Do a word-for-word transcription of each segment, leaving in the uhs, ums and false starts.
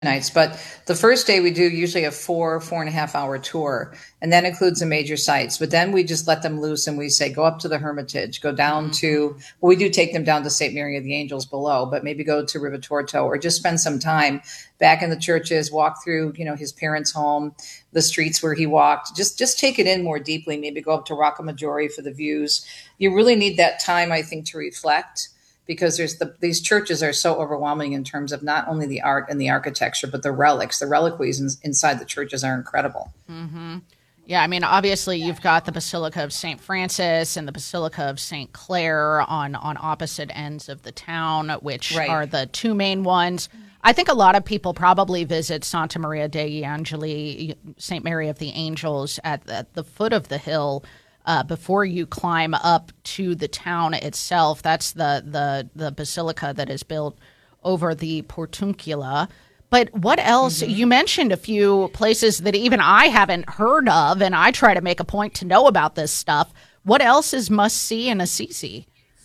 nights. But the first day we do usually a four, four and a half hour tour, and that includes the major sites. But then we just let them loose and we say, go up to the Hermitage, go down Mm-hmm. to, well, we do take them down to Saint Mary of the Angels below, but maybe go to Rivitorto or just spend some time back in the churches, walk through, you know, his parents' home, the streets where he walked, just, just take it in more deeply, maybe go up to Rocca Maggiore for the views. You really need that time, I think, to reflect, because there's the, these churches are so overwhelming in terms of not only the art and the architecture, but the relics. The reliquaries in, inside the churches are incredible. Mm-hmm. Yeah, I mean, obviously you've got the Basilica of Saint Francis and the Basilica of Saint Clare on, on opposite ends of the town, which Right. are the two main ones. I think a lot of people probably visit Santa Maria degli Angeli, Saint Mary of the Angels, at the, at the foot of the hill. Uh, before you climb up to the town itself. That's the the the basilica that is built over the Portiuncula. But what else? Mm-hmm. You mentioned a few places that even I haven't heard of, and I try to make a point to know about this stuff. What else is must-see in Assisi?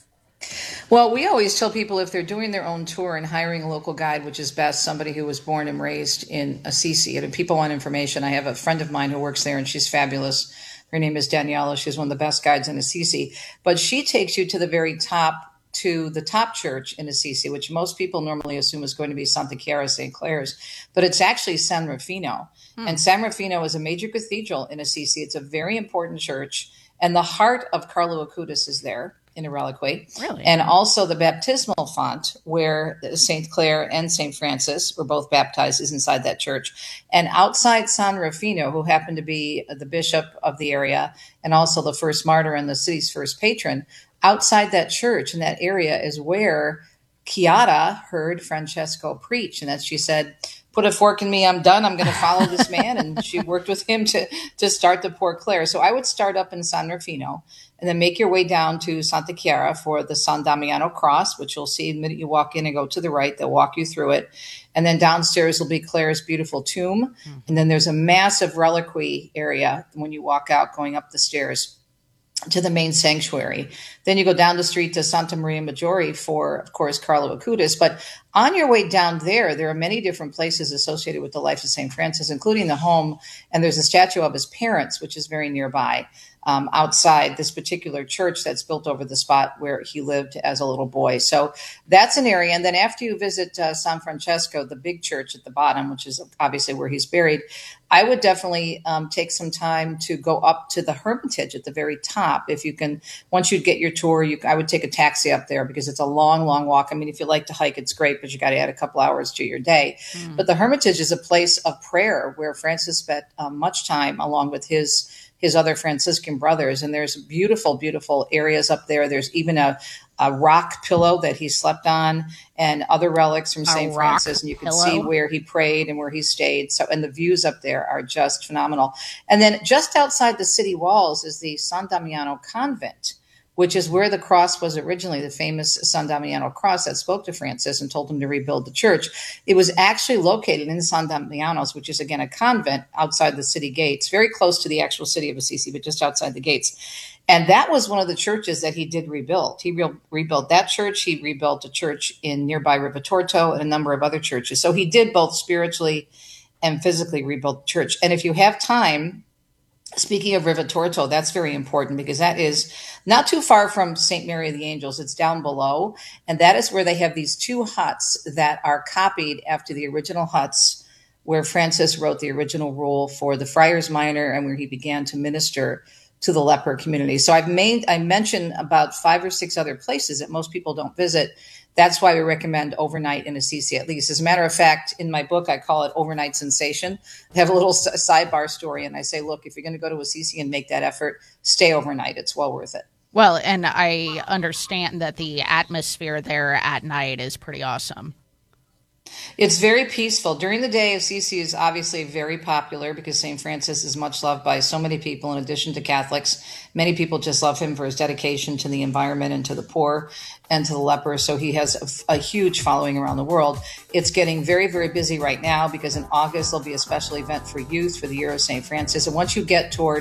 Well, we always tell people if they're doing their own tour and hiring a local guide, which is best, somebody who was born and raised in Assisi. And if people want information, I have a friend of mine who works there, and she's fabulous. Her name is Daniela. She's one of the best guides in Assisi. But she takes you to the very top, to the top church in Assisi, which most people normally assume is going to be Santa Chiara, Saint Clare's. But it's actually San Rufino. Hmm. And San Rufino is a major cathedral in Assisi. It's a very important church. And the heart of Carlo Acutis is there in a reliquary. Really? And also the baptismal font where Saint Clare and Saint Francis were both baptized is inside that church. And outside San Rufino, who happened to be the bishop of the area and also the first martyr and the city's first patron, outside that church in that area is where Chiara heard Francesco preach. And as she said, put a fork in me, I'm done. I'm going to follow this man. And she worked with him to, to start the Poor Clare. So I would start up in San Rufino and then make your way down to Santa Chiara for the San Damiano cross, which you'll see the minute you walk in and go to the right. They'll walk you through it. And then downstairs will be Clare's beautiful tomb. Mm-hmm. And then there's a massive reliquary area when you walk out going up the stairs to the main sanctuary. Then you go down the street to Santa Maria Maggiore for, of course, Carlo Acutis. But on your way down there, there are many different places associated with the life of Saint Francis, including the home. And there's a statue of his parents, which is very nearby. Um, outside this particular church that's built over the spot where he lived as a little boy. So that's an area. And then after you visit uh, San Francesco, the big church at the bottom, which is obviously where he's buried, I would definitely um, take some time to go up to the Hermitage at the very top. If you can, once you get your tour, you, I would take a taxi up there because it's a long, long walk. I mean, if you like to hike, it's great, but you got to add a couple hours to your day. Mm. But the Hermitage is a place of prayer where Francis spent um, much time along with his his other Franciscan brothers. And there's beautiful, beautiful areas up there. There's even a, a rock pillow that he slept on and other relics from Saint Francis. And you can pillow. see where he prayed and where he stayed. So, and the views up there are just phenomenal. And then just outside the city walls is the San Damiano Convent, which is where the cross was originally, the famous San Damiano cross that spoke to Francis and told him to rebuild the church. It was actually located in San Damiano's, which is, again, a convent outside the city gates, very close to the actual city of Assisi, but just outside the gates. And that was one of the churches that he did rebuild. He re- rebuilt that church. He rebuilt a church in nearby Rivitorto and a number of other churches. So he did both spiritually and physically rebuild the church. And if you have time, speaking of Rivitorto, that's very important because that is not too far from Saint Mary of the Angels. It's down below. And that is where they have these two huts that are copied after the original huts where Francis wrote the original rule for the Friars Minor and where he began to minister to the leper community. So I've made, I mentioned about five or six other places that most people don't visit. That's why we recommend overnight in Assisi, at least. As a matter of fact, in my book, I call it Overnight Sensation. I have a little sidebar story, and I say, look, if you're going to go to Assisi and make that effort, stay overnight. It's well worth it. Well, and I understand that the atmosphere there at night is pretty awesome. It's very peaceful. During the day, Assisi is obviously very popular because Saint Francis is much loved by so many people in addition to Catholics. Many people just love him for his dedication to the environment and to the poor and to the lepers. So he has a, a huge following around the world. It's getting very, very busy right now because in August, there'll be a special event for youth for the Year of Saint Francis. And once you get toward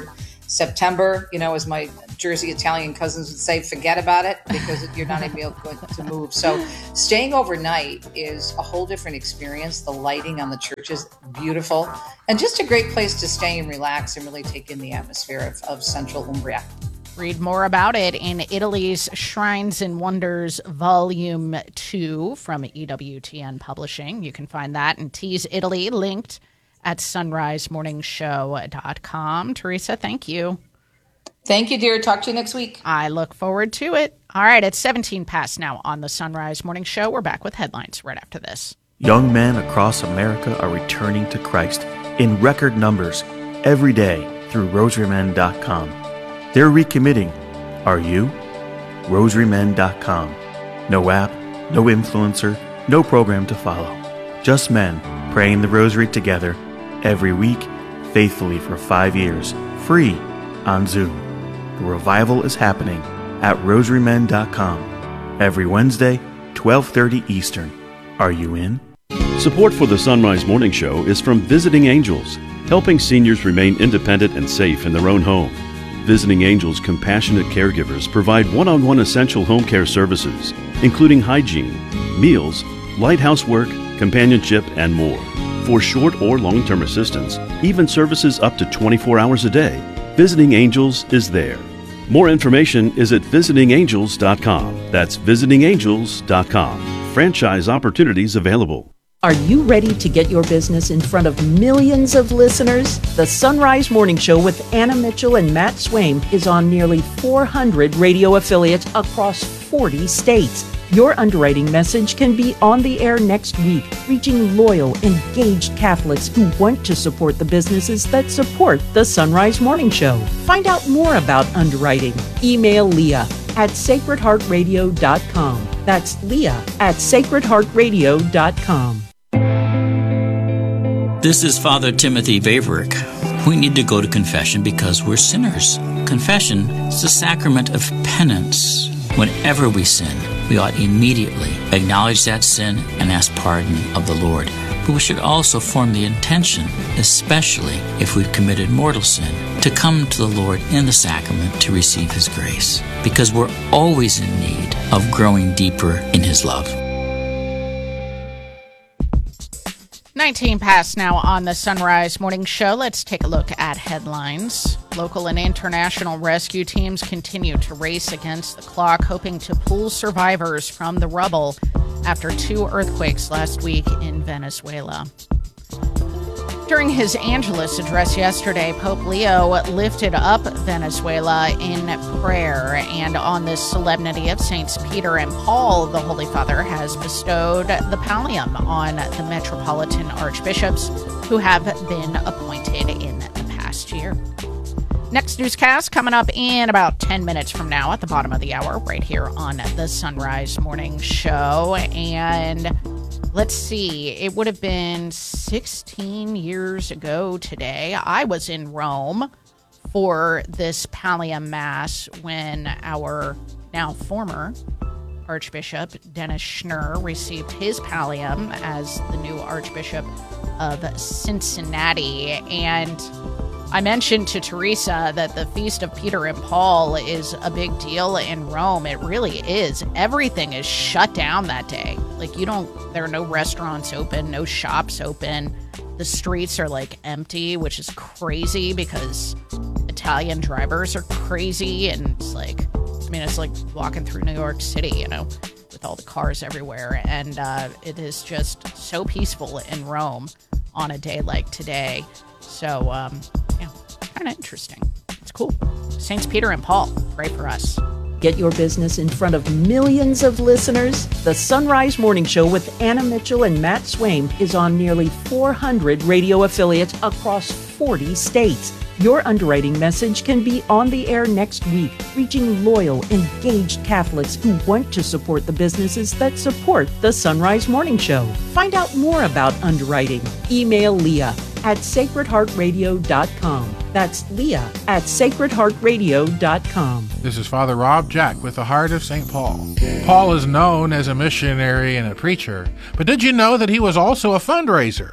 September, you know, as my Jersey Italian cousins would say, forget about it because you're not even able to move. So staying overnight is a whole different experience. The lighting on the church is beautiful and just a great place to stay and relax and really take in the atmosphere of, of central Umbria. Read more about it in Italy's Shrines and Wonders Volume two from E W T N Publishing. You can find that in Tease Italy, linked at sunrise morning show dot com. Teresa, thank you. Thank you, dear. Talk to you next week. I look forward to it. All right, it's seventeen past now on the Sunrise Morning Show. We're back with headlines right after this. Young men across America are returning to Christ in record numbers every day through rosary men dot com. They're recommitting. Are you? rosary men dot com. No app, no influencer, no program to follow. Just men praying the rosary together every week, faithfully for five years, free on Zoom. The revival is happening at rosary men dot com every Wednesday, twelve thirty Eastern. Are you in? Support for the Sunrise Morning Show is from Visiting Angels, helping seniors remain independent and safe in their own home. Visiting Angels compassionate caregivers provide one-on-one essential home care services, including hygiene, meals, light housework, companionship, and more. For short or long-term assistance, even services up to twenty-four hours a day, Visiting Angels is there. More information is at visiting angels dot com. That's visiting angels dot com. Franchise opportunities available. Are you ready to get your business in front of millions of listeners? The Sunrise Morning Show with Anna Mitchell and Matt Swaim is on nearly four hundred radio affiliates across forty states. Your underwriting message can be on the air next week, reaching loyal, engaged Catholics who want to support the businesses that support the Sunrise Morning Show. Find out more about underwriting. Email Leah at sacred heart radio dot com. That's Leah at sacred heart radio dot com. This is Father Timothy Vaverick. We need to go to confession because we're sinners. Confession is the sacrament of penance. Whenever we sin, we ought immediately acknowledge that sin and ask pardon of the Lord. But we should also form the intention, especially if we've committed mortal sin, to come to the Lord in the sacrament to receive His grace, because we're always in need of growing deeper in His love. nineteen past now on the Sunrise Morning Show. Let's take a look at headlines. Local and international rescue teams continue to race against the clock, hoping to pull survivors from the rubble after two earthquakes last week in Venezuela. During his Angelus address yesterday, Pope Leo lifted up Venezuela in prayer, and on this solemnity of Saints Peter and Paul, the Holy Father has bestowed the pallium on the metropolitan archbishops who have been appointed in the past year. Next newscast coming up in about ten minutes from now at the bottom of the hour, right here on the Sunrise Morning Show. And let's see, it would have been sixteen years ago today. I was in Rome for this Pallium Mass when our now former Archbishop Dennis Schnurr received his pallium as the new Archbishop of Cincinnati. And I mentioned to Teresa that the Feast of Peter and Paul is a big deal in Rome. It really is. Everything is shut down that day. Like, you don't, there are no restaurants open, no shops open. The streets are like empty, which is crazy because Italian drivers are crazy. And it's like, I mean, it's like walking through New York City, you know, with all the cars everywhere. And uh, it is just so peaceful in Rome on a day like today. So, um, yeah, kind of interesting. It's cool. Saints Peter and Paul, pray for us. Get your business in front of millions of listeners? The Sunrise Morning Show with Anna Mitchell and Matt Swaim is on nearly four hundred radio affiliates across forty states. Your underwriting message can be on the air next week, reaching loyal, engaged Catholics who want to support the businesses that support the Sunrise Morning Show. Find out more about underwriting. Email Leah at sacred heart radio dot com. That's Leah at sacred heart radio dot com. This is Father Rob Jack with the Heart of Saint Paul. Paul is known as a missionary and a preacher, but did you know that he was also a fundraiser?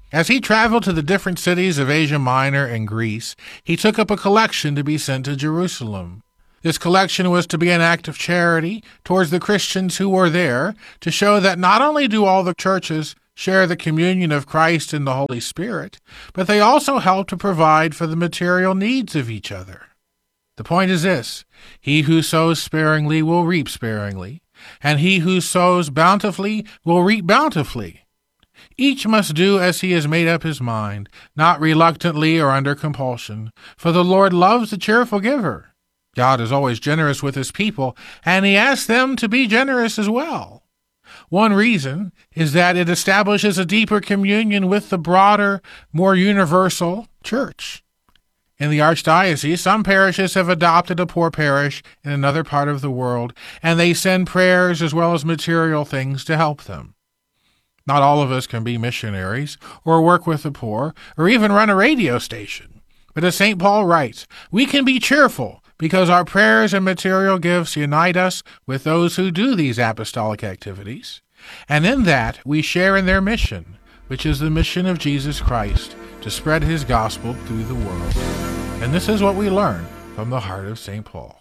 As he traveled to the different cities of Asia Minor and Greece, he took up a collection to be sent to Jerusalem. This collection was to be an act of charity towards the Christians who were there, to show that not only do all the churches share the communion of Christ and the Holy Spirit, but they also help to provide for the material needs of each other. The point is this: he who sows sparingly will reap sparingly, and he who sows bountifully will reap bountifully. Each must do as he has made up his mind, not reluctantly or under compulsion, for the Lord loves a cheerful giver. God is always generous with his people, and he asks them to be generous as well. One reason is that it establishes a deeper communion with the broader, more universal church. In the Archdiocese, some parishes have adopted a poor parish in another part of the world, and they send prayers as well as material things to help them. Not all of us can be missionaries, or work with the poor, or even run a radio station. But as Saint Paul writes, we can be cheerful because our prayers and material gifts unite us with those who do these apostolic activities. And in that, we share in their mission, which is the mission of Jesus Christ, to spread his gospel through the world. And this is what we learn from the heart of Saint Paul.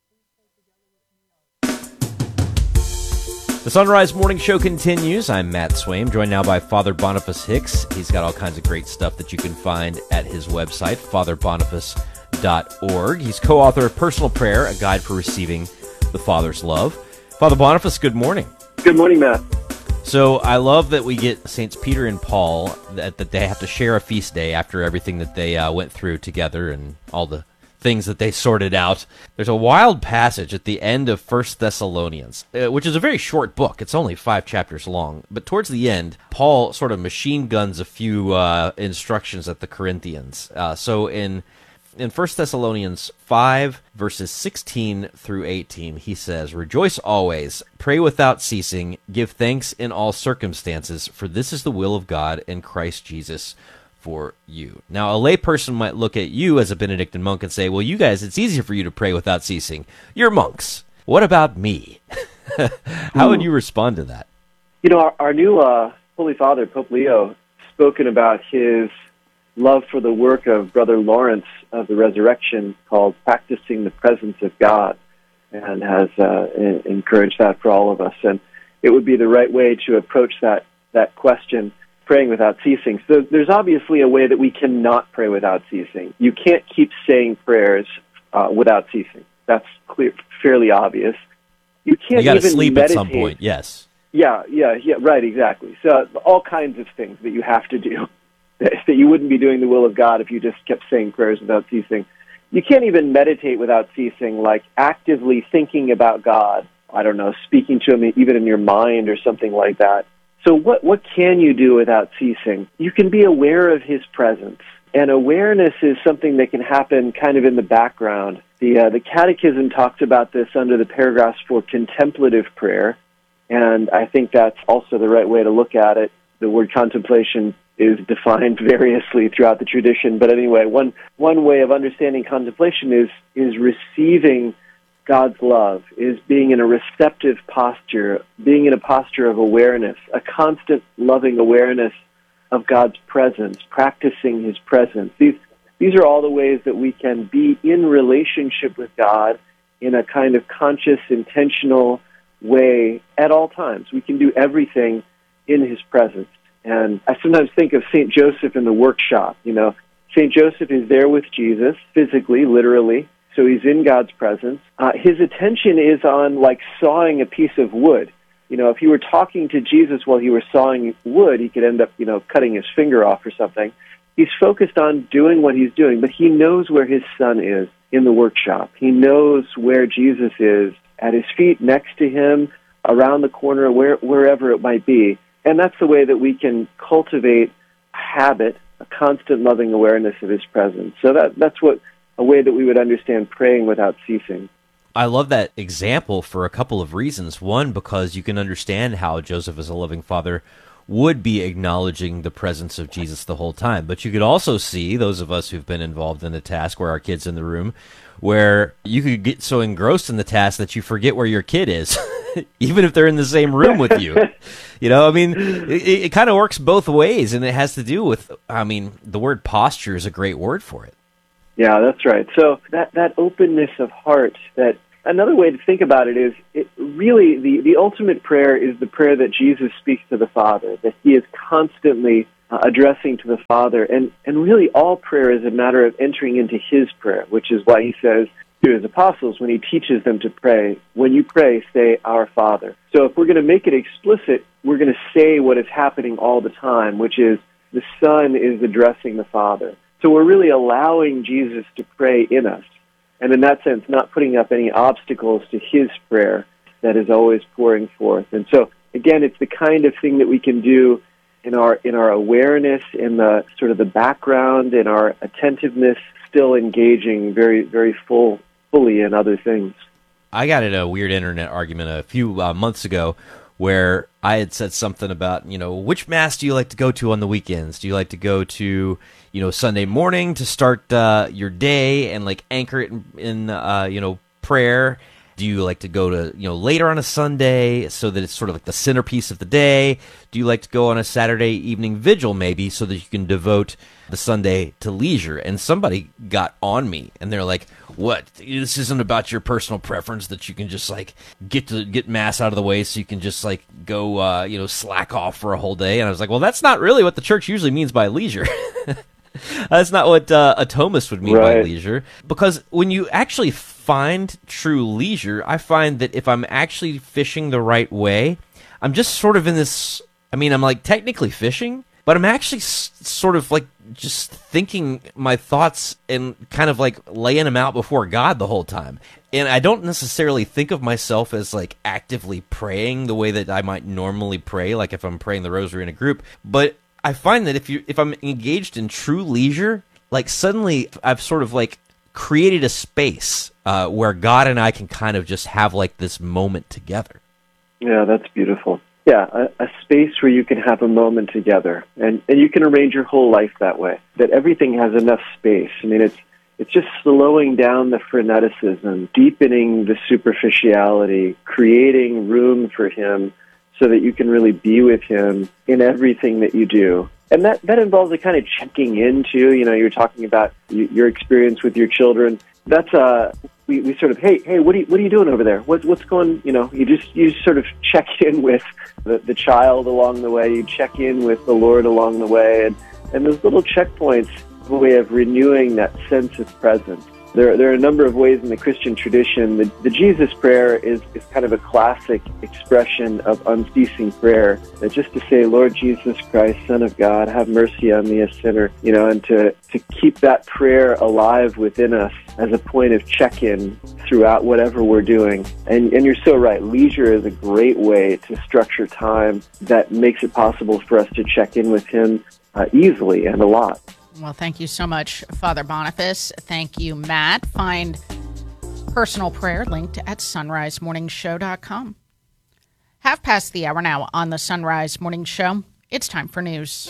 The Sunrise Morning Show continues. I'm Matt Swaim, joined now by Father Boniface Hicks. He's got all kinds of great stuff that you can find at his website, father boniface dot org. He's co-author of Personal Prayer, a guide for receiving the Father's love. Father Boniface, good morning. Good morning, Matt. So I love that we get Saints Peter and Paul, that, that they have to share a feast day after everything that they uh, went through together and all the things that they sorted out. There's a wild passage at the end of First Thessalonians, uh, which is a very short book. It's only five chapters long. But towards the end, Paul sort of machine guns a few uh, instructions at the Corinthians. Uh, so in in First Thessalonians five, verses sixteen through eighteen, he says, "Rejoice always, pray without ceasing, give thanks in all circumstances, for this is the will of God in Christ Jesus for you." Now, a layperson might look at you as a Benedictine monk and say, well, you guys, it's easy for you to pray without ceasing. You're monks. What about me? How would you respond to that? You know, our, our new uh, Holy Father, Pope Leo, spoken about his love for the work of Brother Lawrence of the Resurrection called Practicing the Presence of God, and has uh, encouraged that for all of us. And it would be the right way to approach that, that question, praying without ceasing. So there's obviously a way that we cannot pray without ceasing. You can't keep saying prayers uh, without ceasing. That's clear, fairly obvious. You can't you gotta even sleep meditate. At some point, yes. Yeah, yeah, yeah, right, exactly. So all kinds of things that you have to do, that you wouldn't be doing the will of God if you just kept saying prayers without ceasing. You can't even meditate without ceasing, like actively thinking about God, I don't know, speaking to him even in your mind or something like that. So what, what can you do without ceasing? You can be aware of his presence. And awareness is something that can happen kind of in the background. The, uh, the Catechism talks about this under the paragraphs for contemplative prayer, and I think that's also the right way to look at it. The word contemplation is defined variously throughout the tradition, but anyway, one one way of understanding contemplation is is receiving God's love, is being in a receptive posture, being in a posture of awareness, a constant loving awareness of God's presence, practicing his presence. These these are all the ways that we can be in relationship with God in a kind of conscious, intentional way at all times. We can do everything in his presence. And I sometimes think of Saint Joseph in the workshop. You know, Saint Joseph is there with Jesus, physically, literally, so he's in God's presence. Uh, his attention is on, like, sawing a piece of wood. You know, if he were talking to Jesus while he were sawing wood, he could end up, you know, cutting his finger off or something. He's focused on doing what he's doing, but he knows where his son is in the workshop. He knows where Jesus is, at his feet, next to him, around the corner, where, wherever it might be. And that's the way that we can cultivate a habit, a constant loving awareness of his presence. So that that's what a way that we would understand praying without ceasing. I love that example for a couple of reasons. One, because you can understand how Joseph, as a loving father, would be acknowledging the presence of Jesus the whole time. But you could also see, those of us who've been involved in a task where our kid's in the room, where you could get so engrossed in the task that you forget where your kid is. even if they're in the same room with you. You know, I mean, it, it kind of works both ways, and it has to do with, I mean, the word posture is a great word for it. Yeah, that's right. So that, that openness of heart, that another way to think about it is, it really, the, the ultimate prayer is the prayer that Jesus speaks to the Father, that he is constantly uh, addressing to the Father. And, and really all prayer is a matter of entering into his prayer, which is why he says to his apostles when he teaches them to pray, when you pray, say, Our Father. So if we're going to make it explicit, we're going to say what is happening all the time, which is the Son is addressing the Father. So we're really allowing Jesus to pray in us, and in that sense, not putting up any obstacles to his prayer that is always pouring forth. And so, again, it's the kind of thing that we can do in our in our awareness, in the sort of the background, in our attentiveness, still engaging very, very full, fully in other things. I got in a weird internet argument a few uh, months ago where I had said something about, you know, which mass do you like to go to on the weekends? Do you like to go to, you know, Sunday morning to start uh, your day and like anchor it in, in uh, you know, prayer? Do you like to go to, you know, later on a Sunday so that it's sort of like the centerpiece of the day? Do you like to go on a Saturday evening vigil maybe so that you can devote the Sunday to leisure? And somebody got on me and they're like, what? This isn't about your personal preference that you can just like get to get mass out of the way so you can just like go, uh, you know, slack off for a whole day. And I was like, well, that's not really what the church usually means by leisure. That's not what uh, a Thomist would mean right. by leisure. Because when you actually find true leisure, I find that if I'm actually fishing the right way, I'm just sort of in this, I mean, I'm like technically fishing, but I'm actually s- sort of like just thinking my thoughts and kind of like laying them out before God the whole time. And I don't necessarily think of myself as like actively praying the way that I might normally pray, like if I'm praying the rosary in a group. But I find that if you if I'm engaged in true leisure, like suddenly I've sort of like created a space uh, where God and I can kind of just have like this moment together. Yeah, that's beautiful. Yeah, a, a space where you can have a moment together, and, and you can arrange your whole life that way, that everything has enough space. I mean, it's it's just slowing down the freneticism, deepening the superficiality, creating room for him so that you can really be with him in everything that you do. And that, that involves a kind of checking in, too. You know, you're talking about your experience with your children. That's uh, we, we sort of, hey, hey, what are you, what are you doing over there? What, what's going, you know, you just you just sort of check in with the, the child along the way. You check in with the Lord along the way. And, and those little checkpoints have a way of renewing that sense of presence. There, there are a number of ways in the Christian tradition. The, the Jesus prayer is, is kind of a classic expression of unceasing prayer. That just to say, Lord Jesus Christ, Son of God, have mercy on me, a sinner, you know, and to, to keep that prayer alive within us as a point of check-in throughout whatever we're doing. And, and you're so right. Leisure is a great way to structure time that makes it possible for us to check in with him uh, easily and a lot. Well, thank you so much, Father Boniface. Thank you, Matt. Find personal prayer linked at sunrise morning show dot com. Half past the hour now on the Sunrise Morning Show. It's time for news.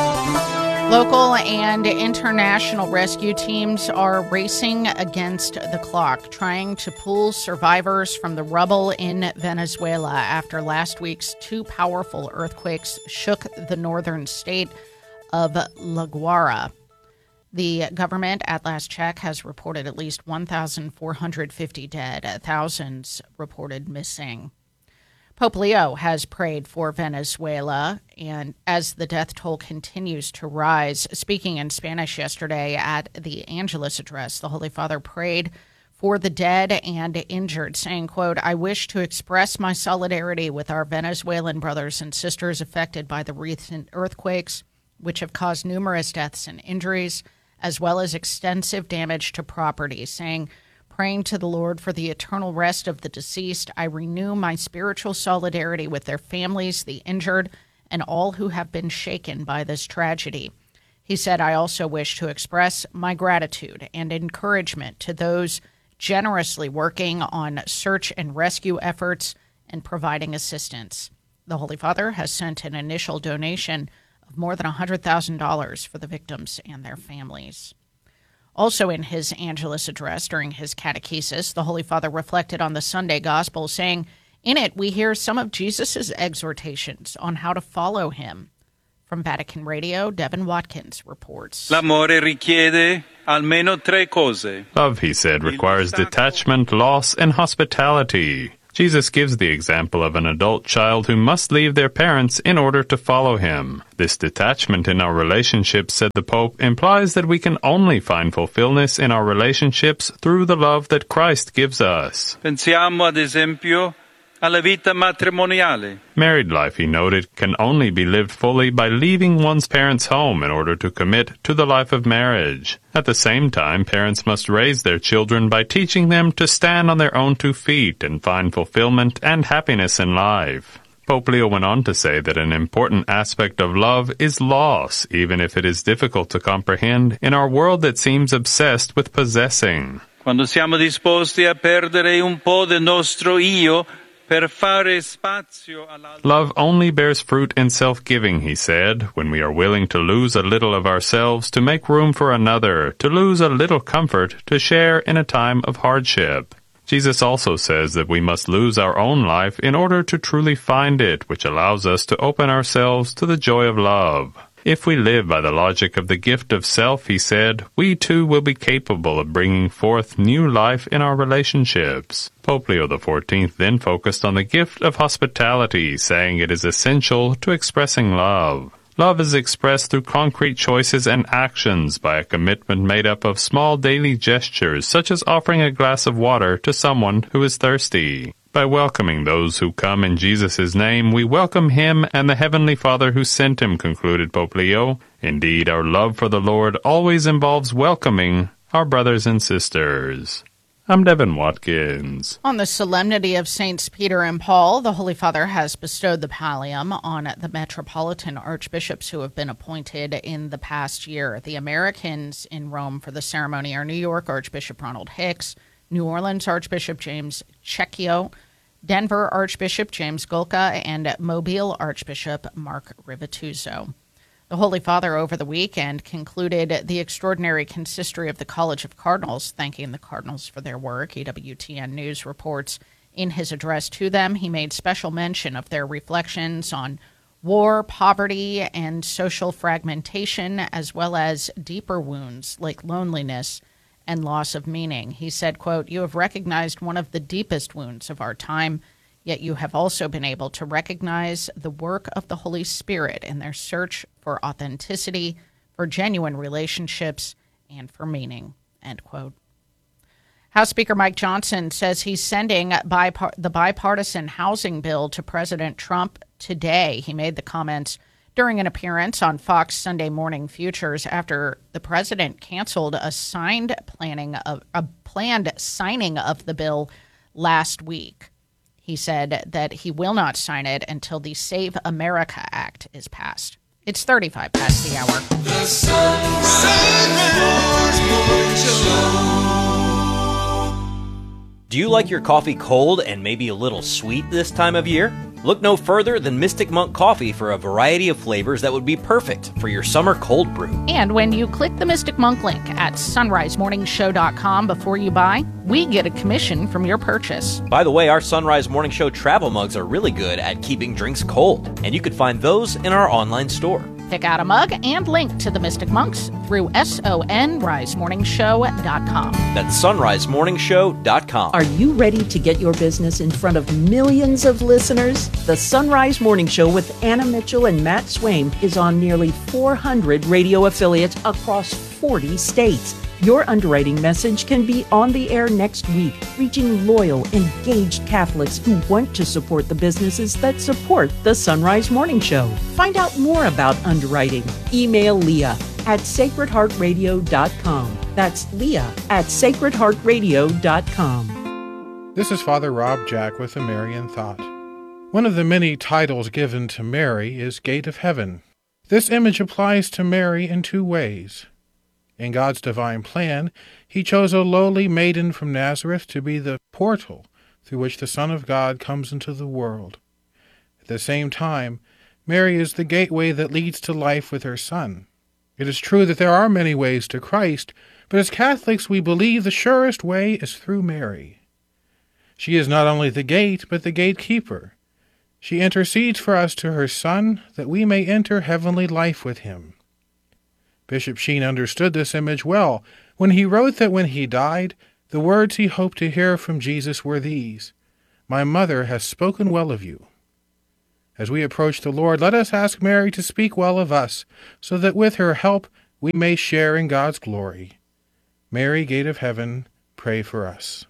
Local and international rescue teams are racing against the clock, trying to pull survivors from the rubble in Venezuela after last week's two powerful earthquakes shook the northern state of La Guaira. The government, at last check, has reported at least one thousand four hundred fifty dead, thousands reported missing. Pope Leo has prayed for Venezuela, and as the death toll continues to rise, speaking in Spanish yesterday at the Angelus address, the Holy Father prayed for the dead and injured, saying, quote, I wish to express my solidarity with our Venezuelan brothers and sisters affected by the recent earthquakes, which have caused numerous deaths and injuries, as well as extensive damage to property, saying, praying to the Lord for the eternal rest of the deceased, I renew my spiritual solidarity with their families, the injured, and all who have been shaken by this tragedy. He said, I also wish to express my gratitude and encouragement to those generously working on search and rescue efforts and providing assistance. The Holy Father has sent an initial donation of more than one hundred thousand dollars for the victims and their families. Also in his Angelus address during his catechesis, the Holy Father reflected on the Sunday Gospel, saying, In it, we hear some of Jesus' exhortations on how to follow him. From Vatican Radio, Devin Watkins reports. L'amore richiede almeno tre cose. Love, he said, requires detachment, loss, and hospitality. Jesus gives the example of an adult child who must leave their parents in order to follow him. This detachment in our relationships, said the Pope, implies that we can only find fulfillment in our relationships through the love that Christ gives us. Pensiamo, ad esempio, alla vita matrimoniale. Married life, he noted, can only be lived fully by leaving one's parents' home in order to commit to the life of marriage. At the same time, parents must raise their children by teaching them to stand on their own two feet and find fulfillment and happiness in life. Pope Leo went on to say that an important aspect of love is loss, even if it is difficult to comprehend in our world that seems obsessed with possessing. Quando siamo disposti a perdere un po' del nostro io, love only bears fruit in self-giving, he said, when we are willing to lose a little of ourselves to make room for another, to lose a little comfort to share in a time of hardship. Jesus also says that we must lose our own life in order to truly find it, which allows us to open ourselves to the joy of love. If we live by the logic of the gift of self, he said, we too will be capable of bringing forth new life in our relationships. Pope Leo the fourteenth then focused on the gift of hospitality, saying it is essential to expressing love. Love is expressed through concrete choices and actions by a commitment made up of small daily gestures, such as offering a glass of water to someone who is thirsty. By welcoming those who come in Jesus' name, we welcome him and the Heavenly Father who sent him, concluded Pope Leo. Indeed, our love for the Lord always involves welcoming our brothers and sisters. I'm Devin Watkins. On the solemnity of Saints Peter and Paul, the Holy Father has bestowed the pallium on the metropolitan archbishops who have been appointed in the past year. The Americans in Rome for the ceremony are New York Archbishop Ronald Hicks, New Orleans Archbishop James Cecchio, Denver Archbishop James Golka, and Mobile Archbishop Mark Rivituzzo. The Holy Father over the weekend concluded the extraordinary consistory of the College of Cardinals, thanking the cardinals for their work. E W T N News reports in his address to them, he made special mention of their reflections on war, poverty, and social fragmentation, as well as deeper wounds like loneliness and loss of meaning. He said, quote, "You have recognized one of the deepest wounds of our time, yet you have also been able to recognize the work of the Holy Spirit in their search for authenticity, for genuine relationships, and for meaning," end quote. House Speaker Mike Johnson says he's sending bipar- the bipartisan housing bill to President Trump today. He made the comments during an appearance on Fox Sunday Morning Futures after the president canceled a signed planning of a planned signing of the bill last week. He said that he will not sign it until the Save America Act is passed. It's thirty-five past the hour. The Sunrise Morning Show. Do you like your coffee cold and maybe a little sweet this time of year? Look no further than Mystic Monk Coffee for a variety of flavors that would be perfect for your summer cold brew. And when you click the Mystic Monk link at sunrise morning show dot com before you buy, we get a commission from your purchase. By the way, our Sunrise Morning Show travel mugs are really good at keeping drinks cold, and you can find those in our online store. Pick out a mug and link to the Mystic Monks through sunrise morning show dot com. That's sunrise morning show dot com. Are you ready to get your business in front of millions of listeners? The Sunrise Morning Show with Anna Mitchell and Matt Swaim is on nearly four hundred radio affiliates across forty states. Your underwriting message can be on the air next week, reaching loyal, engaged Catholics who want to support the businesses that support the Sunrise Morning Show. Find out more about underwriting. Email Leah at sacred heart radio dot com. That's Leah at sacred heart radio dot com. This is Father Rob Jack with a Marian Thought. One of the many titles given to Mary is Gate of Heaven. This image applies to Mary in two ways. In God's divine plan, he chose a lowly maiden from Nazareth to be the portal through which the Son of God comes into the world. At the same time, Mary is the gateway that leads to life with her Son. It is true that there are many ways to Christ, but as Catholics we believe the surest way is through Mary. She is not only the gate, but the gatekeeper. She intercedes for us to her Son, that we may enter heavenly life with him. Bishop Sheen understood this image well when he wrote that when he died, the words he hoped to hear from Jesus were these, "My mother has spoken well of you." As we approach the Lord, let us ask Mary to speak well of us, so that with her help we may share in God's glory. Mary, Gate of Heaven, pray for us.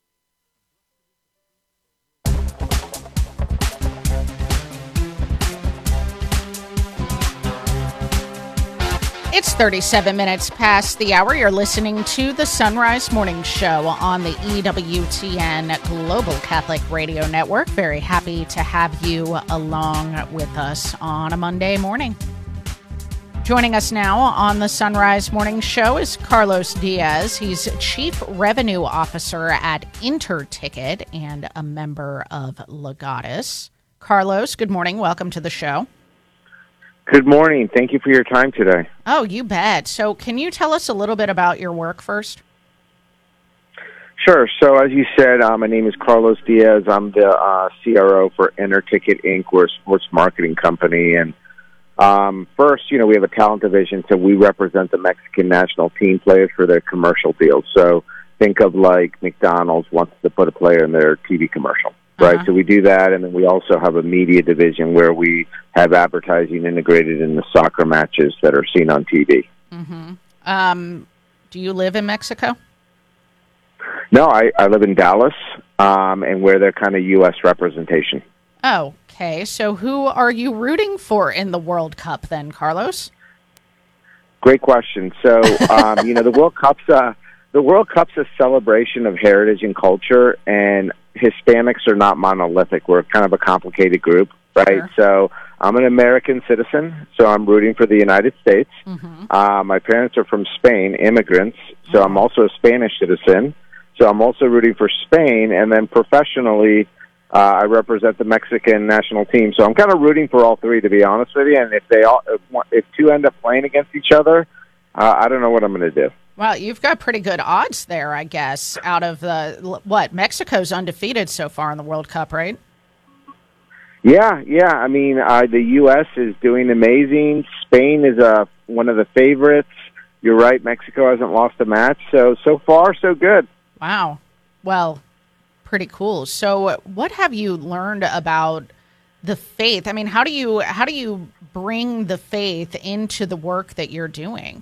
It's thirty-seven minutes past the hour. You're listening to the Sunrise Morning Show on the E W T N Global Catholic Radio Network. Very happy to have you along with us on a Monday morning. Joining us now on the Sunrise Morning Show is Carlos Diaz. He's Chief Revenue Officer at Interticket and a member of Legatus. Carlos, good morning. Welcome to the show. Good morning. Thank you for your time today. Oh, you bet. So can you tell us a little bit about your work first? Sure. So as you said, uh, my name is Carlos Diaz. I'm the uh, C R O for Interticket Incorporated. We're a sports marketing company. And um, first, you know, we have a talent division, so we represent the Mexican national team players for their commercial deals. So think of like McDonald's wants to put a player in their T V commercial. Right, uh-huh. So we do that, and then we also have a media division where we have advertising integrated in the soccer matches that are seen on T V. Mm-hmm. Um, do you live in Mexico? No, I, I live in Dallas, um, and we're their kind of U S representation. Oh, okay. So who are you rooting for in the World Cup then, Carlos? Great question. So, um, you know, the World Cup's a, the World Cup's a celebration of heritage and culture, and Hispanics are not monolithic. We're kind of a complicated group, right? Sure. So I'm an American citizen, so I'm rooting for the United States. Mm-hmm. Uh, my parents are from Spain, immigrants, so mm-hmm. I'm also a Spanish citizen. So I'm also rooting for Spain, and then professionally, uh, I represent the Mexican national team. So I'm kind of rooting for all three, to be honest with you. And if they all, if, if two end up playing against each other, uh, I don't know what I'm going to do. Well, you've got pretty good odds there, I guess, out of the, what, Mexico's undefeated so far in the World Cup, right? Yeah, yeah. I mean, uh, the U S is doing amazing. Spain is uh, one of the favorites. You're right, Mexico hasn't lost a match. So, so far, so good. Wow. Well, pretty cool. So what have you learned about the faith? I mean, how do you how do you bring the faith into the work that you're doing?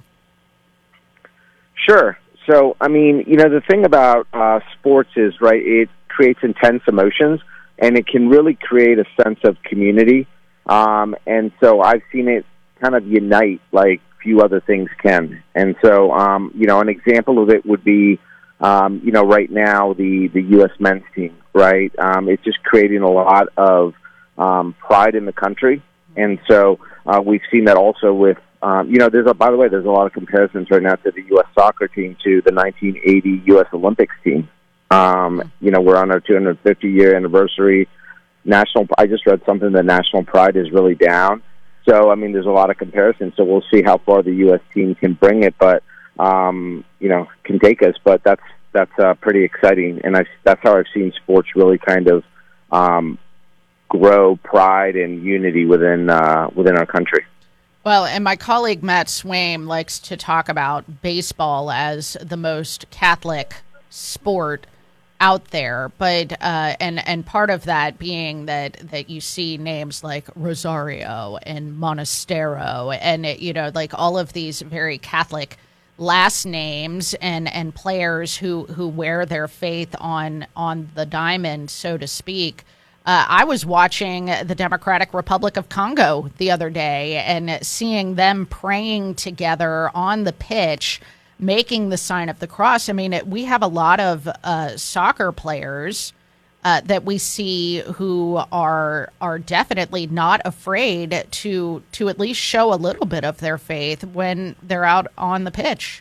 Sure. So, I mean, you know, the thing about uh, sports is, right, it creates intense emotions, and it can really create a sense of community. Um, and so I've seen it kind of unite like few other things can. And so, um, you know, an example of it would be, um, you know, right now, the, the U S men's team, right? Um, it's just creating a lot of um, pride in the country. And so uh, we've seen that also with, Um, you know, there's a, by the way, there's a lot of comparisons right now to the U S soccer team to the nineteen eighty U S Olympics team. Um, you know, we're on our two hundred fifty year anniversary. National, I just read something that national pride is really down. So, I mean, there's a lot of comparisons. So we'll see how far the U S team can bring it, but um, you know, can take us. But that's that's uh, pretty exciting, and I, that's how I've seen sports really kind of um, grow pride and unity within uh, within our country. Well, and my colleague Matt Swaim likes to talk about baseball as the most Catholic sport out there, but uh, and and part of that being that that you see names like Rosario and Monastero, and you know, like all of these very Catholic last names and and players who who wear their faith on on the diamond, so to speak. Uh, I was watching the Democratic Republic of Congo the other day and seeing them praying together on the pitch, making the sign of the cross. I mean, it, we have a lot of uh, soccer players uh, that we see who are are definitely not afraid to to at least show a little bit of their faith when they're out on the pitch.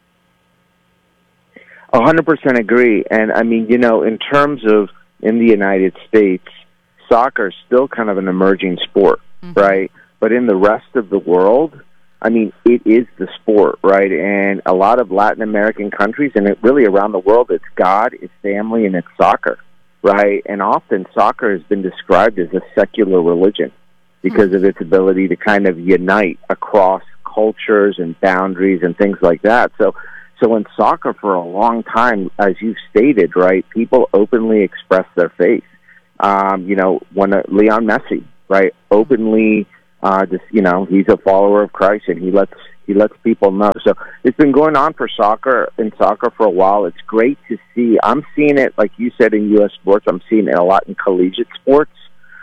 one hundred percent agree. And, I mean, you know, in terms of in the United States, soccer is still kind of an emerging sport, mm-hmm. right? But in the rest of the world, I mean, it is the sport, right? And a lot of Latin American countries, and it really around the world, it's God, it's family, and it's soccer. right? And often soccer has been described as a secular religion because mm-hmm. of its ability to kind of unite across cultures and boundaries and things like that. So, so in soccer for a long time, as you've stated, right, people openly express their faith. Um, you know, when uh, Leon Messi, right, openly, uh, just you know, he's a follower of Christ, and he lets he lets people know. So it's been going on for soccer in soccer for a while. It's great to see. I'm seeing it, like you said, in U S sports. I'm seeing it a lot in collegiate sports.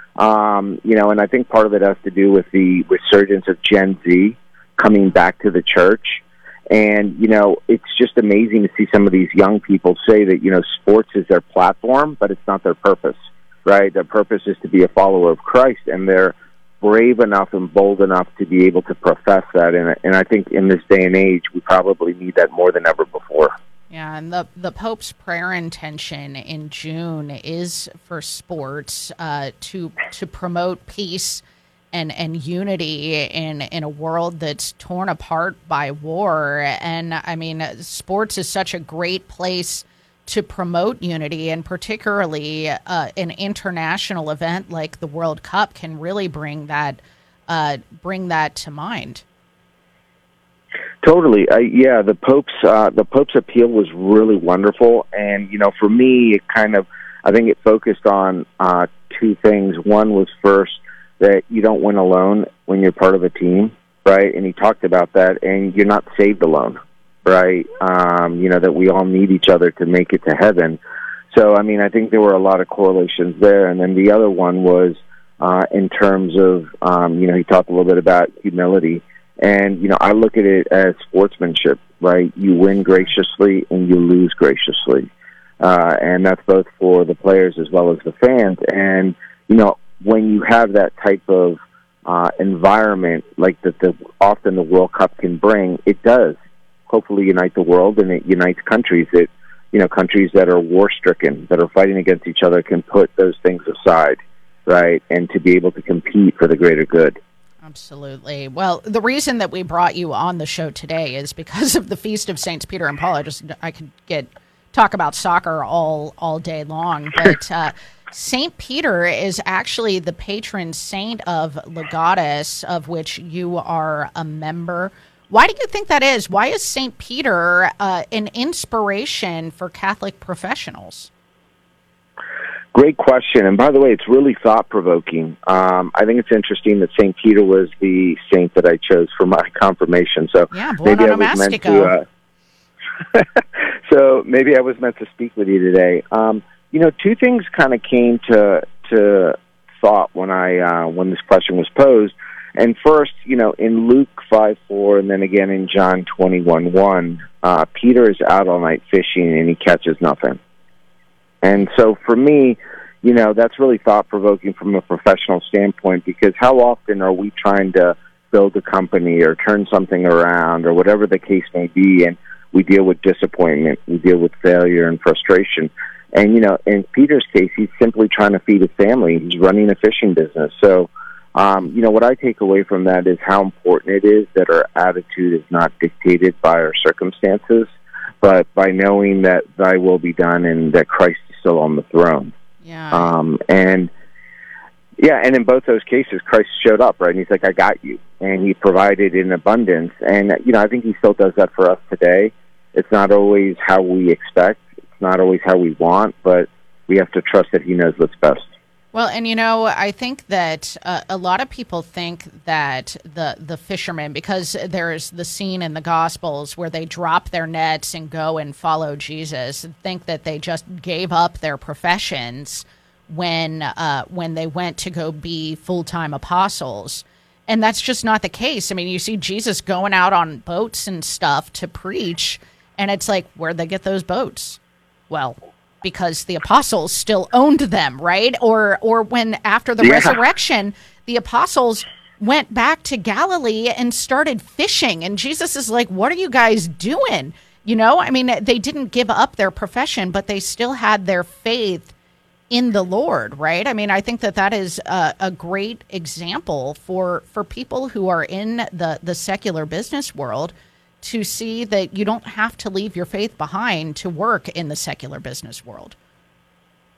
Um, you know, and I think part of it has to do with the resurgence of Gen Z coming back to the church. And, you know, it's just amazing to see some of these young people say that, you know, sports is their platform, but it's not their purpose, right? Their purpose is to be a follower of Christ, and they're brave enough and bold enough to be able to profess that. And, and I think in this day and age, we probably need that more than ever before. Yeah, and the, the Pope's prayer intention in June is for sports uh, to to promote peace and, and unity in, in a world that's torn apart by war. And, I mean, sports is such a great place to promote unity, and particularly uh, an international event like the World Cup can really bring that uh, bring that to mind. Totally, uh, yeah. The Pope's uh, the Pope's appeal was really wonderful, and you know, for me, it kind of I think it focused on uh, two things. One was first that you don't win alone when you're part of a team, right? And he talked about that, and you're not saved alone. Right, um, you know, that we all need each other to make it to heaven. So, I mean, I think there were a lot of correlations there. And then the other one was uh, in terms of, um, you know, he talked a little bit about humility. And, you know, I look at it as sportsmanship, right? You win graciously and you lose graciously. Uh, and that's both for the players as well as the fans. And, you know, when you have that type of uh, environment like that the, often the World Cup can bring, it does hopefully unite the world, and it unites countries that, you know, countries that are war-stricken, that are fighting against each other, can put those things aside, right, and to be able to compete for the greater good. Absolutely. Well, the reason that we brought you on the show today is because of the Feast of Saints Peter and Paul. I just I could get talk about soccer all all day long, but uh, Saint Peter is actually the patron saint of Legatus, of which you are a member. Why do you think that is? Why is Saint Peter uh, an inspiration for Catholic professionals? Great question. And by the way, it's really thought-provoking. Um, I think it's interesting that Saint Peter was the saint that I chose for my confirmation. So yeah, maybe I was meant to. Uh, so maybe I was meant to speak with you today. Um, you know, two things kind of came to to thought when I uh, when this question was posed. And first, you know, in Luke five four, and then again in John twenty-one one, uh, Peter is out all night fishing and he catches nothing. And so for me, you know, that's really thought-provoking from a professional standpoint, because how often are we trying to build a company or turn something around or whatever the case may be, and we deal with disappointment, we deal with failure and frustration. And, you know, in Peter's case, he's simply trying to feed his family. He's running a fishing business. So, Um, you know, what I take away from that is how important it is that our attitude is not dictated by our circumstances, but by knowing that thy will be done and that Christ is still on the throne. Yeah. Um, and, yeah, and in both those cases, Christ showed up, right? And he's like, I got you. And he provided in abundance. And, you know, I think he still does that for us today. It's not always how we expect. It's not always how we want, but we have to trust that he knows what's best. Well, and you know, I think that uh, a lot of people think that the the fishermen, because there's the scene in the Gospels where they drop their nets and go and follow Jesus, and think that they just gave up their professions when uh, when they went to go be full-time apostles. And that's just not the case. I mean, you see Jesus going out on boats and stuff to preach, and it's like, where'd they get those boats? Well, because the apostles still owned them, right? Or or when after the yeah. resurrection, the apostles went back to Galilee and started fishing. And Jesus is like, what are you guys doing? You know, I mean, they didn't give up their profession, but they still had their faith in the Lord, right? I mean, I think that that is a, a great example for, for people who are in the, the secular business world, to see that you don't have to leave your faith behind to work in the secular business world.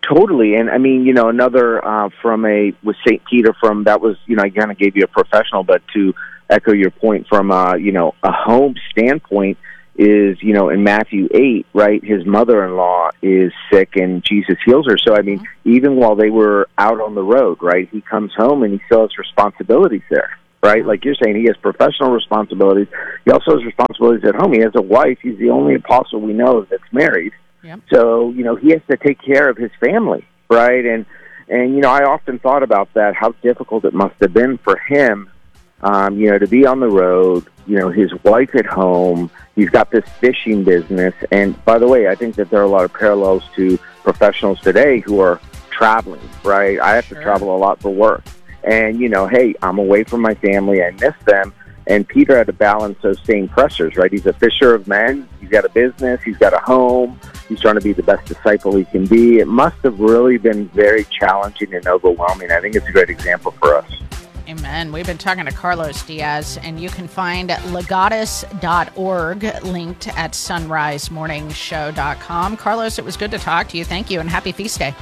Totally. And I mean, you know, another uh, from a, with Saint Peter from, that was, you know, I kind of gave you a professional, but to echo your point from, uh, you know, a home standpoint is, you know, in Matthew eight, right, his mother-in-law is sick and Jesus heals her. So, I mean, mm-hmm. even while they were out on the road, right, he comes home and he still has responsibilities there, right? Like you're saying, he has professional responsibilities. He also has responsibilities at home. He has a wife. He's the only apostle we know that's married. Yep. So, you know, he has to take care of his family, right? And, and you know, I often thought about that, how difficult it must have been for him, um, you know, to be on the road, you know, his wife at home. He's got this fishing business. And by the way, I think that there are a lot of parallels to professionals today who are traveling, right? I have Sure. to travel a lot for work. And, you know, hey, I'm away from my family. I miss them. And Peter had to balance those same pressures, right? He's a fisher of men. He's got a business. He's got a home. He's trying to be the best disciple he can be. It must have really been very challenging and overwhelming. I think it's a great example for us. Amen. We've been talking to Carlos Diaz, and you can find legatus dot org linked at sunrise morning show dot com. Carlos, it was good to talk to you. Thank you, and happy feast day.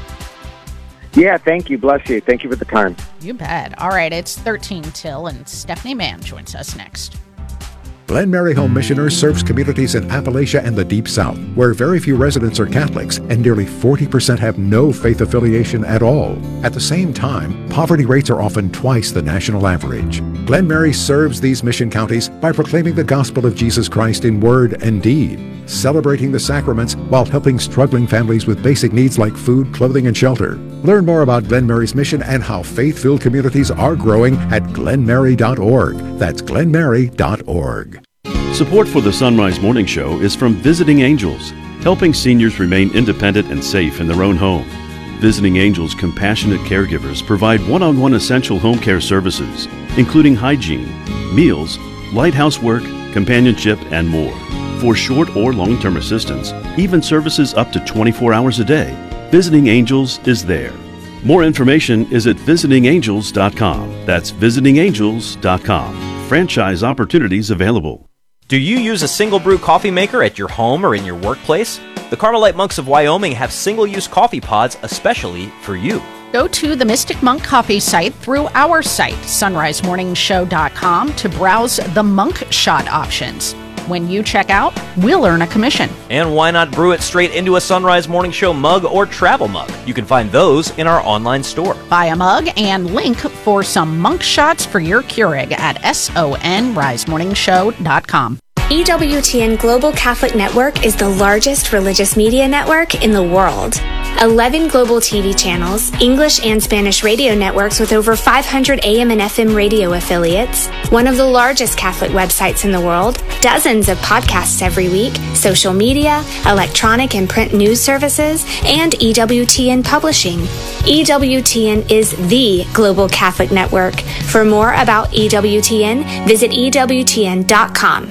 Yeah, thank you. Bless you. Thank you for the time. You bet. All right, it's thirteen till, and Stephanie Mann joins us next. Glen Mary Home Missioners serves communities in Appalachia and the Deep South, where very few residents are Catholics and nearly forty percent have no faith affiliation at all. At the same time, poverty rates are often twice the national average. Glen Mary serves these mission counties by proclaiming the gospel of Jesus Christ in word and deed, celebrating the sacraments while helping struggling families with basic needs like food, clothing, and shelter. Learn more about Glen Mary's mission and how faith-filled communities are growing at glen mary dot org. That's glen mary dot org. Support for the Sunrise Morning Show is from Visiting Angels, helping seniors remain independent and safe in their own home. Visiting Angels compassionate caregivers provide one-on-one essential home care services, including hygiene, meals, light housework, companionship, and more. For short or long-term assistance, even services up to twenty-four hours a day, Visiting Angels is there. More information is at visiting angels dot com. That's visiting angels dot com. Franchise opportunities available. Do you use a single brew coffee maker at your home or in your workplace? The Carmelite Monks of Wyoming have single-use coffee pods especially for you. Go to the Mystic Monk Coffee site through our site, sunrise morning show dot com, to browse the Monk Shot options. When you check out, we'll earn a commission. And why not brew it straight into a Sunrise Morning Show mug or travel mug? You can find those in our online store. Buy a mug and link for some Monk Shots for your Keurig at sunrise morning show dot com. E W T N Global Catholic Network is the largest religious media network in the world. eleven global T V channels, English and Spanish radio networks with over five hundred A M and F M radio affiliates, one of the largest Catholic websites in the world, dozens of podcasts every week, social media, electronic and print news services, and E W T N Publishing. E W T N is the Global Catholic Network. For more about E W T N, visit E W T N dot com.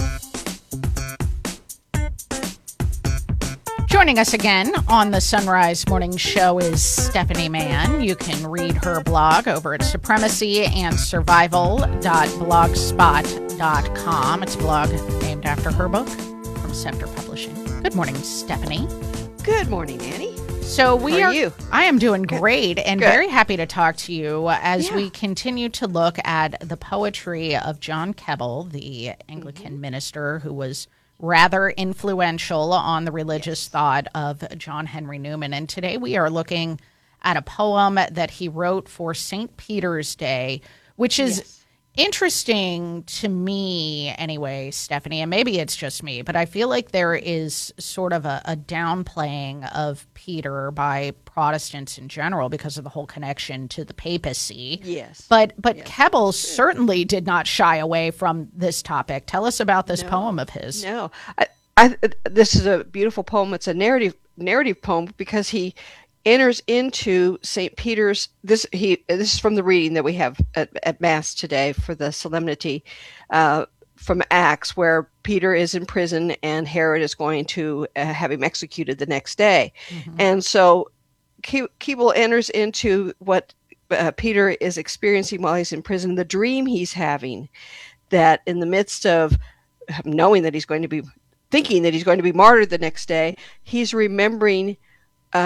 Joining us again on the Sunrise Morning Show is Stephanie Mann. You can read her blog over at supremacy and survival dot blogspot dot com. It's a blog named after her book from Scepter Publishing. Good morning, Stephanie. Good morning, Annie. So we How are are, you? I am doing great and Good. very happy to talk to you as Yeah. we continue to look at the poetry of John Keble, the Anglican Mm-hmm. minister who was rather influential on the religious yes. thought of John Henry Newman. And today we are looking at a poem that he wrote for Saint Peter's Day, which is yes. interesting to me anyway, Stephanie, and maybe it's just me, but I feel like there is sort of a, a downplaying of Peter by Protestants in general because of the whole connection to the papacy. Yes. But but yes. Keble certainly did not shy away from this topic. Tell us about this no. poem of his. No. I, I, this is a beautiful poem. It's a narrative narrative poem because he enters into Saint Peter's. This he this is from the reading that we have at, at Mass today for the solemnity uh, from Acts, where Peter is in prison and Herod is going to uh, have him executed the next day, mm-hmm. and so Ke- Keble enters into what uh, Peter is experiencing while he's in prison, the dream he's having, that in the midst of knowing that he's going to be thinking that he's going to be martyred the next day, he's remembering. Uh,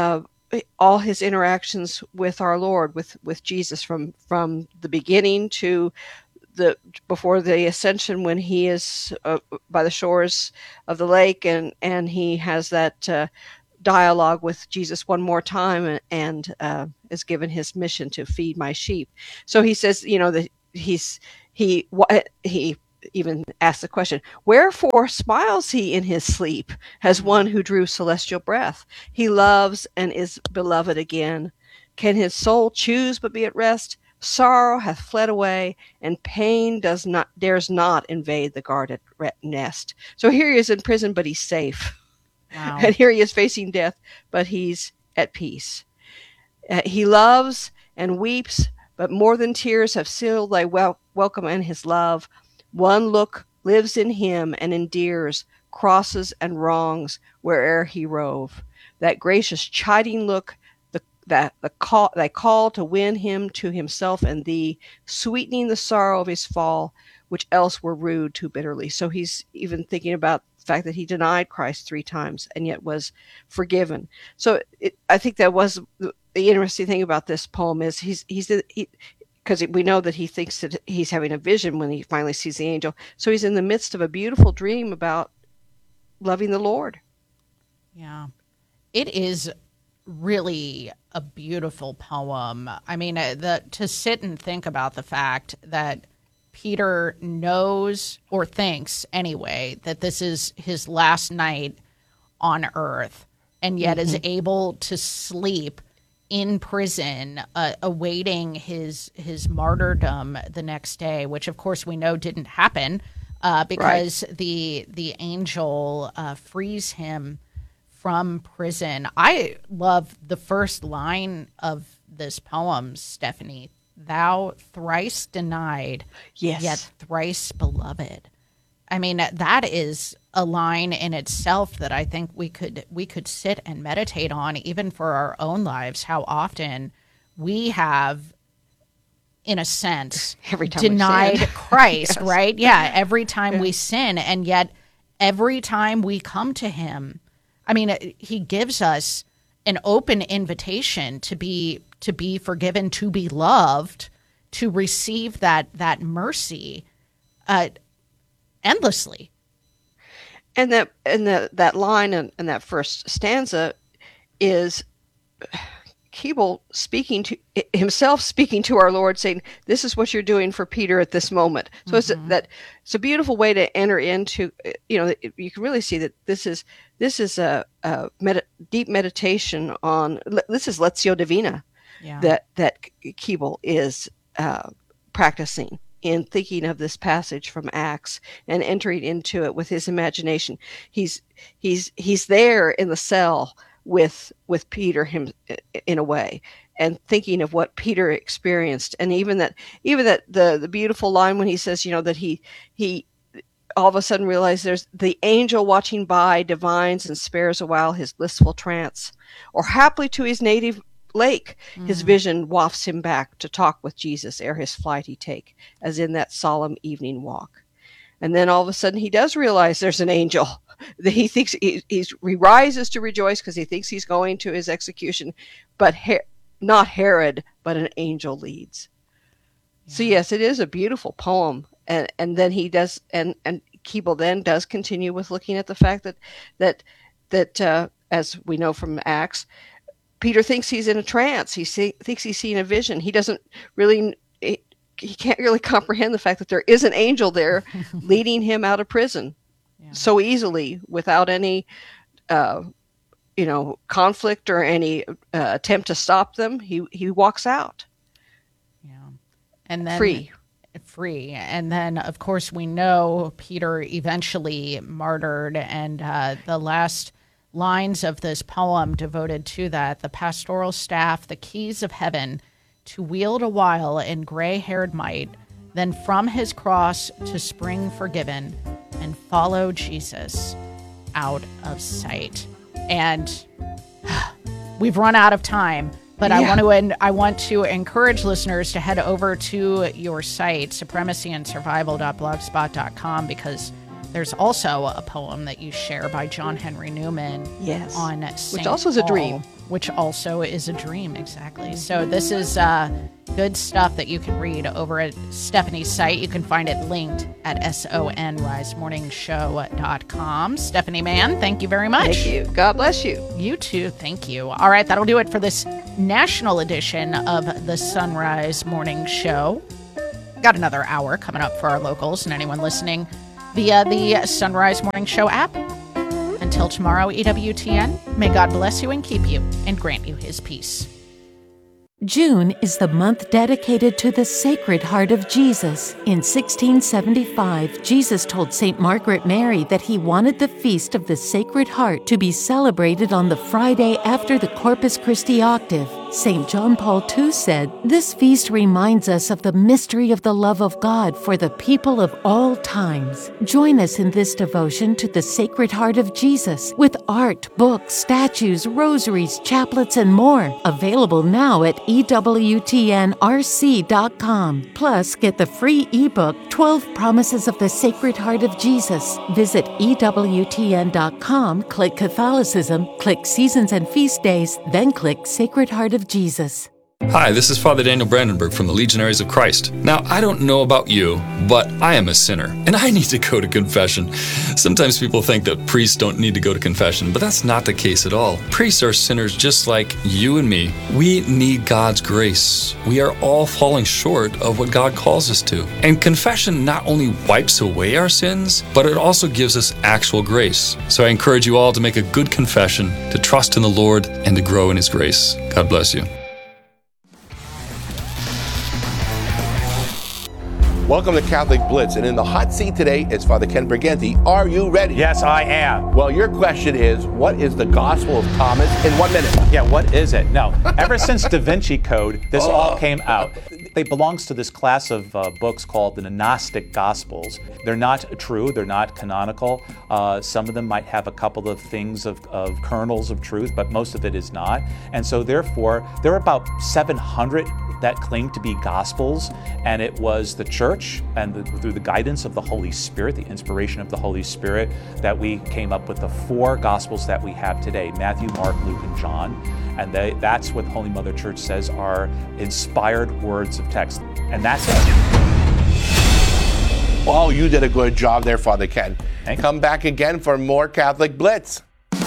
all his interactions with our Lord, with, with Jesus, from, from the beginning to the before the ascension, when he is uh, by the shores of the lake, and, and he has that uh, dialogue with Jesus one more time, and, and uh, is given his mission to feed my sheep. So he says, you know, that he's he he even asks the question, wherefore smiles he in his sleep, as one who drew celestial breath? He loves and is beloved again. Can his soul choose but be at rest? Sorrow hath fled away, and pain does not dares not invade the guarded nest. So here he is in prison, but he's safe. Wow. And here he is facing death, but he's at peace. Uh, he loves and weeps, but more than tears have sealed thy wel- welcome and his love. One look lives in him and endears crosses and wrongs where'er he rove. That gracious chiding look, the that the call thy call to win him to himself and thee, sweetening the sorrow of his fall, which else were rued too bitterly. So he's even thinking about the fact that he denied Christ three times and yet was forgiven. So it, I think that was the, the interesting thing about this poem is he's he's he, because we know that he thinks that he's having a vision when he finally sees the angel. So he's in the midst of a beautiful dream about loving the Lord. Yeah. It is really a beautiful poem. I mean, the to sit and think about the fact that Peter knows, or thinks anyway, that this is his last night on earth, and yet mm-hmm. is able to sleep in prison, uh, awaiting his his martyrdom the next day, which of course we know didn't happen, uh, because right. the the angel uh, frees him from prison. I love the first line of this poem, Stephanie. Thou thrice denied, yes. yet thrice beloved. I mean, that is a line in itself that I think we could we could sit and meditate on, even for our own lives. How often we have, in a sense, every time denied Christ, yes. right? Yeah, every time yeah. we sin, and yet every time we come to him, I mean, he gives us an open invitation to be to be forgiven, to be loved, to receive that that mercy uh, endlessly. And that and that that line and, and that first stanza is Keble speaking to himself, speaking to our Lord, saying, "This is what you're doing for Peter at this moment." So mm-hmm. it's a, that it's a beautiful way to enter into. You know, you can really see that this is this is a, a med- deep meditation on. This is Lectio Divina yeah. that that Keble is uh, practicing in thinking of this passage from Acts and entering into it with his imagination. He's he's he's there in the cell with with Peter him in a way, and thinking of what Peter experienced, and even that even that the the beautiful line when he says, you know, that he he all of a sudden realized there's the angel watching by divines and spares a while his blissful trance, or haply to his native lake mm. his vision wafts him back to talk with Jesus ere his flight he take, as in that solemn evening walk. And then all of a sudden he does realize there's an angel. He thinks he, he's, he rises to rejoice because he thinks he's going to his execution, but Her- not Herod, but an angel leads. Yeah. So yes, it is a beautiful poem. And and then he does, and and Keble then does continue with looking at the fact that that that uh, as we know from Acts, Peter thinks he's in a trance. He see, thinks he's seeing a vision. He doesn't really. He, he can't really comprehend the fact that there is an angel there leading him out of prison yeah. so easily without any, uh, you know, conflict or any uh, attempt to stop them. He he walks out. Yeah, and then free, free, and then of course we know Peter eventually martyred, and uh, the last lines of this poem devoted to that: the pastoral staff, the keys of heaven, to wield a while in gray-haired might, then from his cross to spring forgiven, and follow Jesus out of sight. And we've run out of time, but yeah. I want to en- I want to encourage listeners to head over to your site, supremacy and survival dot blogspot dot com, because There's also a poem that you share by John Henry Newman. Yes. On Saint Which also is a Paul, dream. Which also is a dream, exactly. So this is uh, good stuff that you can read over at Stephanie's site. You can find it linked at sonrise morning show dot com. Stephanie Mann, thank you very much. Thank you. God bless you. You too. Thank you. All right, that'll do it for this national edition of the Sunrise Morning Show. Got another hour coming up for our locals and anyone listening via the Sunrise Morning Show app. Until tomorrow, E W T N, may God bless you and keep you and grant you his peace. June is the month dedicated to the Sacred Heart of Jesus. In sixteen seventy-five, Jesus told Saint Margaret Mary that he wanted the Feast of the Sacred Heart to be celebrated on the Friday after the Corpus Christi octave. Saint John Paul the Second said, "This feast reminds us of the mystery of the love of God for the people of all times." Join us in this devotion to the Sacred Heart of Jesus with art, books, statues, rosaries, chaplets, and more. Available now at E W T N R C dot com. Plus, get the free ebook, twelve Promises of the Sacred Heart of Jesus. Visit E W T N dot com, click Catholicism, click Seasons and Feast Days, then click Sacred Heart of Jesus. Hi, this is Father Daniel Brandenburg from the Legionaries of Christ. Now, I don't know about you, but I am a sinner, and I need to go to confession. Sometimes people think that priests don't need to go to confession, but that's not the case at all. Priests are sinners just like you and me. We need God's grace. We are all falling short of what God calls us to. And confession not only wipes away our sins, but it also gives us actual grace. So I encourage you all to make a good confession, to trust in the Lord, and to grow in His grace. God bless you. Welcome to Catholic Blitz, and in the hot seat today is Father Ken Briganti. Are you ready? Yes, I am. Well, your question is, what is the Gospel of Thomas in one minute? Yeah, what is it? No, ever since Da Vinci Code, this oh. all came out. It belongs to this class of uh, books called the Gnostic Gospels. They're not true, they're not canonical. Uh, some of them might have a couple of things of, of kernels of truth, but most of it is not. And so therefore, there are about seven hundred that claim to be Gospels, and it was the Church, and the, through the guidance of the Holy Spirit, the inspiration of the Holy Spirit, that we came up with the four Gospels that we have today, Matthew, Mark, Luke, and John. And they, that's what Holy Mother Church says are inspired words of text. And that's it. Well, you did a good job there, Father Ken. Thank Come you. back again for more Catholic Blitz.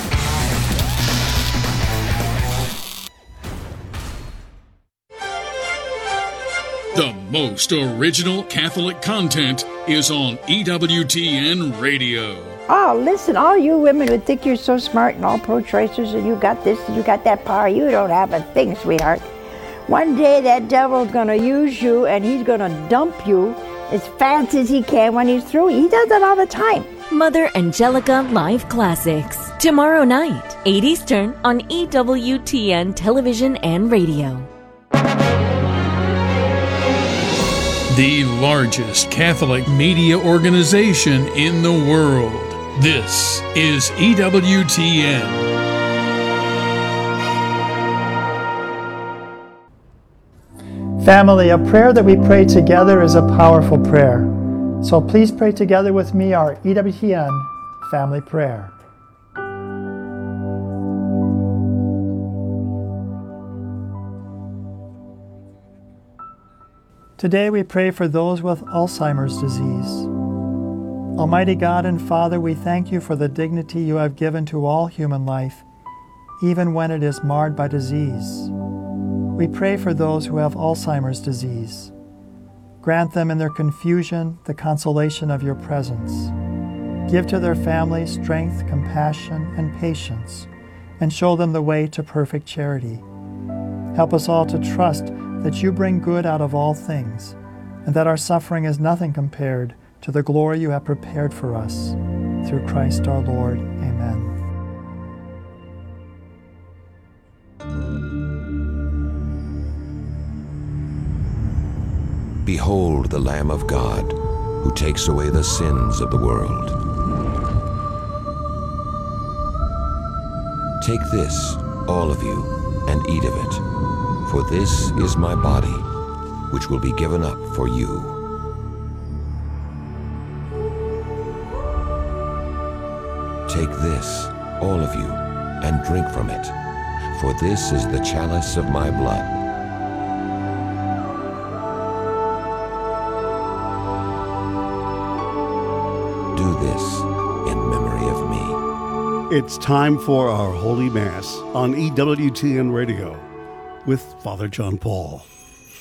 The most original Catholic content is on E W T N Radio. Oh, listen, all you women who think you're so smart and all pro-choicers and you got this and you got that power, you don't have a thing, sweetheart. One day that devil's going to use you and he's going to dump you as fast as he can when he's through. He does that all the time. Mother Angelica Live Classics. Tomorrow night, eight Eastern on E W T N Television and Radio. The largest Catholic media organization in the world. This is E W T N. Family, a prayer that we pray together is a powerful prayer. So please pray together with me our E W T N family prayer. Today we pray for those with Alzheimer's disease. Almighty God and Father, we thank you for the dignity you have given to all human life, even when it is marred by disease. We pray for those who have Alzheimer's disease. Grant them in their confusion the consolation of your presence. Give to their families strength, compassion, and patience, and show them the way to perfect charity. Help us all to trust that you bring good out of all things, and that our suffering is nothing compared to the glory you have prepared for us. Through Christ our Lord. Amen. Behold the Lamb of God, who takes away the sins of the world. Take this, all of you, and eat of it. For this is my body, which will be given up for you. Take this, all of you, and drink from it, for this is the chalice of my blood. Do this in memory of me. It's time for our Holy Mass on E W T N Radio with Father John Paul.